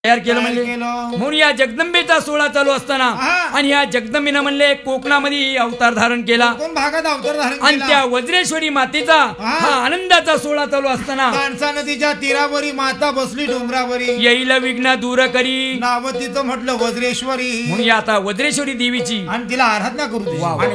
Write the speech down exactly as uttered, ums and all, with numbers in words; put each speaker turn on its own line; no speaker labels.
तयार केलं
तयार
म्हणले.
केलं.
म्हणून या जगदंबेचा सोहळा चालू असताना
हा.
आणि या जगदंबेनं म्हणले कोकणामध्ये अवतार धारण केला
कोण भागात अवतार धारण
आणि
केला.
त्या वज्रेश्वरी मातेचा
हा.
हा आनंदाचा सोहळा चालू असताना
माणसा नदीच्या तीरावरी माता बसली डोंगरावरी.
येईल विघ्न दूर करी
नाव तिचं म्हटलं वज्रेश्वरी.
म्हणून या आता वज्रेश्वरी देवीची
आणि तिला आराधना करू दे.
वा, वा.